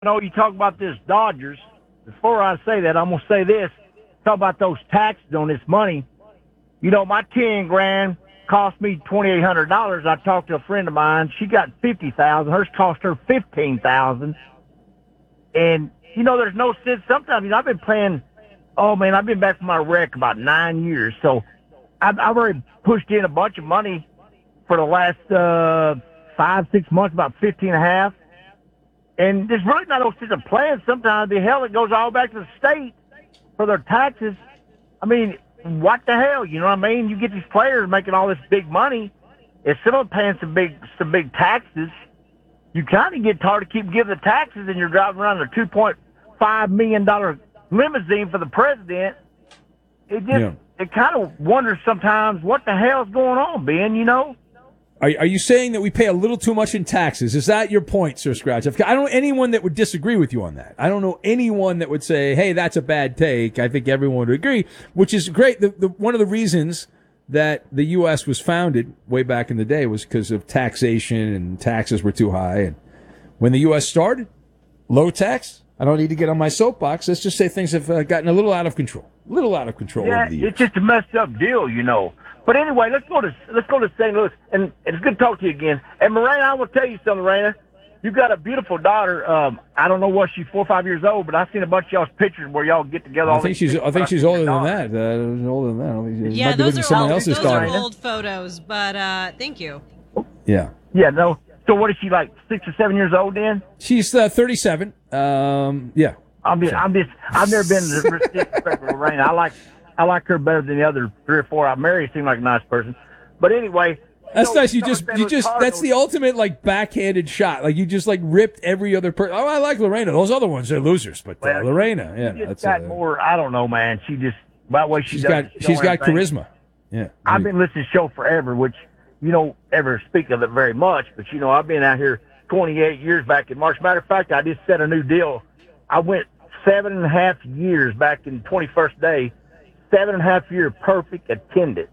know, you talk about this Dodgers. Before I say that, I'm going to say this. Talk about those taxes on this money. You know, my 10 grand cost me $2,800. I talked to a friend of mine. She got $50,000. Hers cost her $15,000. And, you know, there's no sense. Sometimes, you know, I've been playing, I've been back from my wreck about 9 years. So I've already pushed in a bunch of money for the last 5-6 months, about 15 and a half. And there's really not no sense of playing. Sometimes the hell it goes all back to the state for their taxes. I mean, what the hell? You know what I mean? You get these players making all this big money. If some of them paying some big taxes, you kind of get tired to keep giving the taxes, and you're driving around in a $2.5 million limousine for the president. It kind of wonders sometimes what the hell's going on, Ben, you know? Are you saying that we pay a little too much in taxes? Is that your point, Sir Scratch? I don't know anyone that would disagree with you on that. I don't know anyone that would say, hey, that's a bad take. I think everyone would agree, which is great. One of the reasons that the U.S. was founded way back in the day was because of taxation, and taxes were too high. And when the U.S. started, low tax. I don't need to get on my soapbox. Let's just say things have gotten a little out of control. Over the years. It's just a messed up deal, you know. But anyway, let's go to St. Louis, and it's good to talk to you again. And Morena, I will tell you something, Morena. You got a beautiful daughter. I don't know what she's 4 or 5 years old, but I've seen a bunch of y'all's pictures where y'all get together. I think she's older than that. Older than that. Yeah, those are old photos. But thank you. Yeah. Yeah. No. So what is she, like 6 or 7 years old then? She's 37. Yeah. I've never been disrespectful to Morena. I like her better than the other 3 or 4 I married. Seemed like a nice person. But anyway. That's nice. You just, that's the ultimate, like, backhanded shot. Like, you just, like, ripped every other person. Oh, I like Lorena. Those other ones, they're losers. But Lorena, yeah. That's got more, I don't know, man. She just, by the way she's got charisma. Yeah. I've been listening to the show forever, which you don't ever speak of it very much. But, you know, I've been out here 28 years back in March. Matter of fact, I just set a new deal. I went 7.5 years back in 21st day, 7.5 year perfect attendance.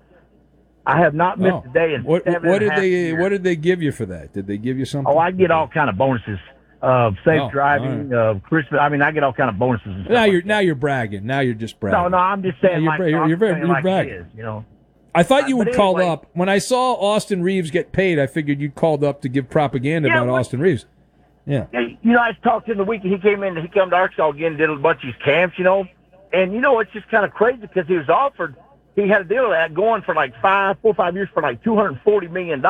I have not missed a day in what 7.5 years. What did they give you for that? Did they give you something? Oh, I get all kind of bonuses. Safe driving, Christmas. I mean, I get all kind of bonuses. And Now you're bragging. Now you're just bragging. No, I'm just saying. You're bragging. You know. I thought you would call up when I saw Austin Reeves get paid. I figured you'd called up to give propaganda about Austin Reeves. Yeah. You know, I talked to him the weekend. He came to Arkansas again, did a bunch of his camps. You know, and you know it's just kind of crazy because he was offered. He had a deal of that going for like 4 or 5 years for like $240 million.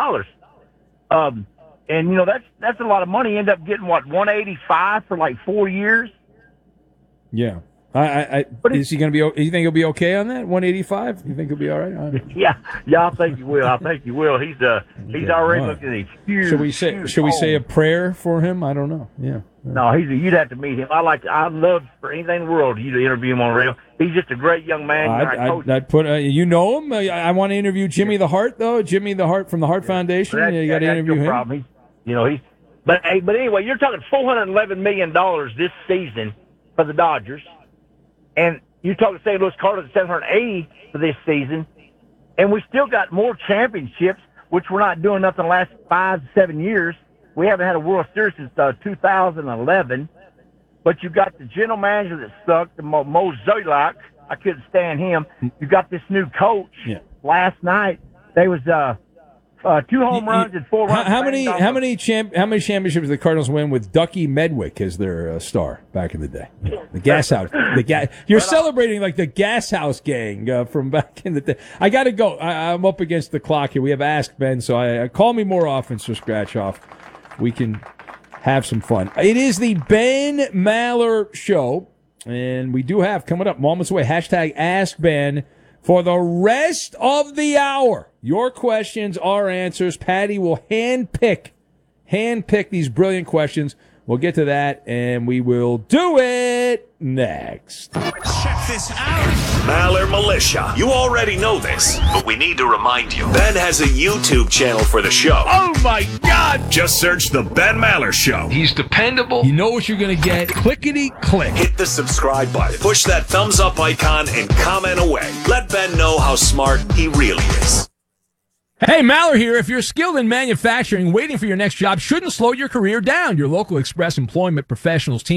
And you know, that's a lot of money. He ended up getting what, 185 for like 4 years. Yeah. Is he going to be, you think he'll be okay on that? 185? You think he'll be all right? Yeah, I think he will. He's already looking at these huge. Should we say a prayer for him? I don't know. Yeah. No, you'd have to meet him. I'd love for anything in the world you to interview him on radio. He's just a great young man. I'd put, you know him? I want to interview Jimmy the Heart, though. Jimmy the Heart from the Heart Foundation. You got to interview him. Problem. But anyway, you're talking $411 million this season for the Dodgers. And you talk to St. Louis Cardinals at $780 for this season, and we still got more championships, which we're not doing nothing the last 5 to 7 years. We haven't had a World Series since 2011. But you got the general manager that sucked, Mo Zolak. I couldn't stand him. You got this new coach. Yeah. Last night they was 2 home runs and 4 runs. How many championships did the Cardinals win with Ducky Medwick as their star back in the day? The Gas House. You're celebrating like the Gas House gang from back in the day. I got to go. I'm up against the clock here. We have Ask Ben, so I call me more often, Sir Scratch Off. We can have some fun. It is the Ben Maller Show, and we do have coming up moments away. Hashtag Ask Ben. For the rest of the hour, your questions, our answers. Patty will handpick these brilliant questions. We'll get to that, and we will do it next. Check this out. Maller Militia. You already know this, but we need to remind you. Ben has a YouTube channel for the show. Oh, my God. Just search The Ben Maller Show. He's dependable. You know what you're going to get. Clickety-click. Hit the subscribe button. Push that thumbs-up icon and comment away. Let Ben know how smart he really is. Hey, Maller here. If you're skilled in manufacturing, waiting for your next job shouldn't slow your career down. Your local Express Employment Professionals team